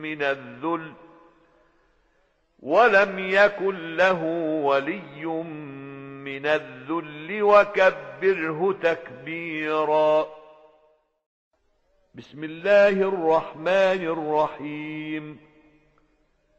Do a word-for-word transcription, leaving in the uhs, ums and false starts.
من الذل ولم يكن له ولي من الذل وكبره تكبيرا. بسم الله الرحمن الرحيم